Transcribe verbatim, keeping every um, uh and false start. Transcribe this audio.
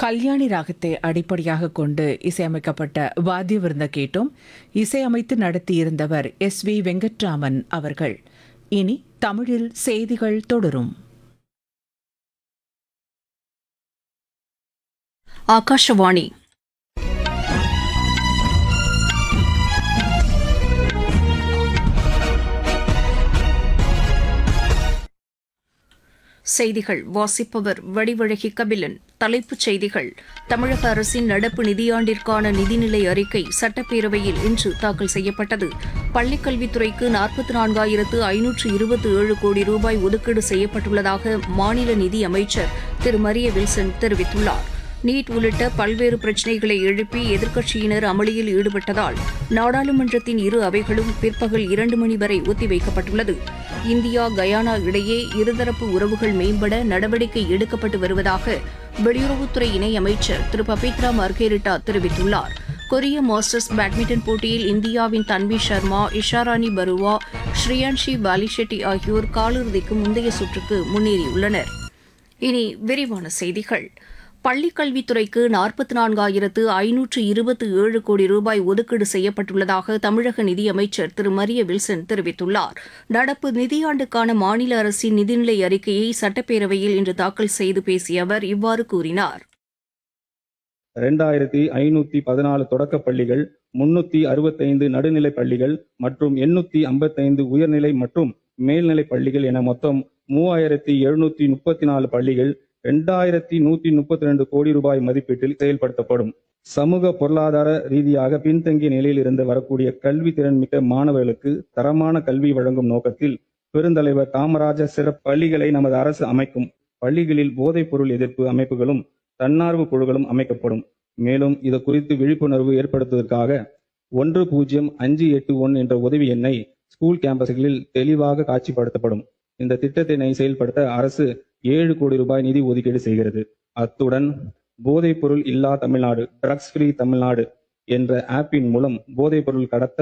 கல்யாணி ராகத்தை அடிப்படையாக கொண்டு இசையமைக்கப்பட்ட வாத்திய விருந்த கேட்டோம். இசையமைத்து நடத்தியிருந்தவர் எஸ் வி வெங்கட்ராமன் அவர்கள். இனி தமிழில் செய்திகள் தொடரும். ஆகாஷவாணி. செய்திகள் வாசிப்பவர் வடிவழகி கபிலன். தலைப்புச் செய்திகள்: தமிழக அரசின் நடப்பு நிதியாண்டிற்கான நிதிநிலை அறிக்கை சட்டப்பேரவையில் இன்று தாக்கல் செய்யப்பட்டது. பள்ளிக்கல்வித்துறைக்கு நாற்பத்தி நான்காயிரத்து ஐநூற்று இருபத்தி ஏழு கோடி ரூபாய் ஒதுக்கீடு செய்யப்பட்டுள்ளதாக மாநில நிதி அமைச்சர் திரு மரிய வில்சன் தெரிவித்துள்ளார். நீட் உள்ளிட்ட பல்வேறு பிரச்சினைகளை எழுப்பி எதிர்க்கட்சியினர் அமளியில் ஈடுபட்டதால் நாடாளுமன்றத்தின் இரு அவைகளும் பிற்பகல் இரண்டு மணி வரை ஒத்திவைக்கப்பட்டுள்ளது. இந்தியா கயானா இடையே இருதரப்பு உறவுகள் மேம்பட நடவடிக்கை எடுக்கப்பட்டு வருவதாக வெளியுறவுத்துறை இணையமைச்சர் திரு பபித்ரா மார்கெரிட்டா தெரிவித்துள்ளார். கொரிய மாஸ்டர்ஸ் பேட்மிண்டன் போட்டியில் இந்தியாவின் தன்வி சர்மா, இஷாராணி பருவா, ஸ்ரீயான்ஷி பாலிஷெட்டி ஆகியோர் காலிறுதிக்கு முந்தைய சுற்றுக்கு முன்னேறியுள்ளனர். இனி விரிவான செய்திகள். பள்ளிக்கல்வித்துறைக்கு நாற்பத்தி நான்காயிரத்து ஐநூற்று இருபத்தி ஏழு கோடி ரூபாய் ஒதுக்கீடு செய்யப்பட்டுள்ளதாக தமிழக நிதியமைச்சர் திரு மரிய வில்சன் தெரிவித்துள்ளார். நடப்பு நிதியாண்டுக்கான மாநில அரசின் நிதிநிலை அறிக்கையை சட்டப்பேரவையில் இன்று தாக்கல் செய்து பேசிய அவர் இவ்வாறு கூறினார். இரண்டாயிரத்தி ஐநூத்தி பதினாலு தொடக்கப் பள்ளிகள், முன்னூத்தி அறுபத்தைந்து நடுநிலைப் பள்ளிகள் மற்றும் எண்ணூத்தி ஐம்பத்தைந்து உயர்நிலை மற்றும் மேல்நிலைப் பள்ளிகள் என மொத்தம் மூவாயிரத்தி எழுநூத்தி முப்பத்தி நாலு பள்ளிகள் இரண்டாயிரத்தி நூத்தி முப்பத்தி ரெண்டு கோடி ரூபாய் மதிப்பீட்டில் செயல்படுத்தப்படும். சமூக பொருளாதார ரீதியாக பின்தங்கிய நிலையில் இருந்து வரக்கூடிய கல்வி திறன்மிக்க மாணவர்களுக்கு தரமான கல்வி வழங்கும் நோக்கத்தில் பெருந்தலைவர் காமராஜர் சிறப்பு பள்ளிகளை நமது அரசு அமைக்கும். பள்ளிகளில் போதைப் பொருள் எதிர்ப்பு அமைப்புகளும் தன்னார்வ குழுக்களும் அமைக்கப்படும். மேலும் இது குறித்து விழிப்புணர்வு ஏற்படுத்துவதற்காக ஒன்று பூஜ்ஜியம் அஞ்சு எட்டு ஒன்று என்ற உதவி எண்ணை ஸ்கூல் கேம்பஸ்களில் தெளிவாக காட்சிப்படுத்தப்படும். இந்த திட்டத்தினை செயல்படுத்த அரசு ஏழு கோடி ரூபாய் நிதி ஒதுக்கீடு செய்கிறது. அத்துடன் போதைப் பொருள் இல்லா தமிழ்நாடு, ட்ரக்ஸ் ஃப்ரீ தமிழ்நாடு என்ற ஆப்பின் மூலம் போதைப் பொருள் கடத்தல்